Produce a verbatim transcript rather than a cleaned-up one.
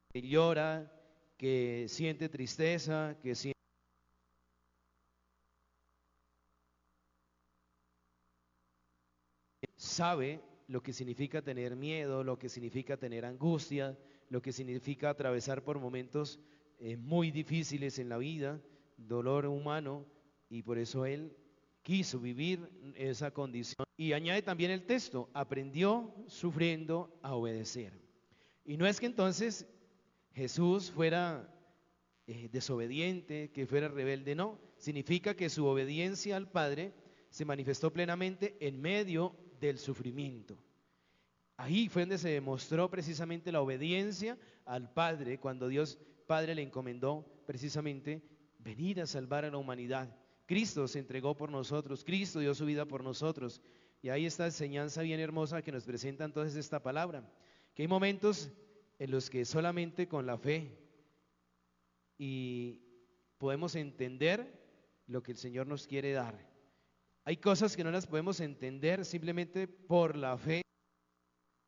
que llora, que siente tristeza, que siente, sabe lo que significa tener miedo, lo que significa tener angustia, lo que significa atravesar por momentos eh, muy difíciles en la vida, dolor humano, y por eso él quiso vivir esa condición. Y añade también el texto, aprendió sufriendo a obedecer. Y no es que entonces Jesús fuera eh, desobediente, que fuera rebelde, no. Significa que su obediencia al Padre se manifestó plenamente en medio del sufrimiento. Ahí fue donde se demostró precisamente la obediencia al Padre, cuando Dios Padre le encomendó precisamente venir a salvar a la humanidad. Cristo se entregó por nosotros, Cristo dio su vida por nosotros. Y ahí está enseñanza bien hermosa que nos presenta entonces esta palabra, que hay momentos en los que solamente con la fe y podemos entender lo que el Señor nos quiere dar. Hay cosas que no las podemos entender simplemente por la fe.